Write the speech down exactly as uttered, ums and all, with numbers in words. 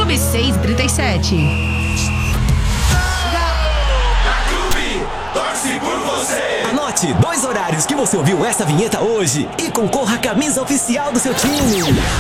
Clube seis e trinta e sete. Torce por você. Anote dois horários que você ouviu essa vinheta hoje e concorra à camisa oficial do seu time.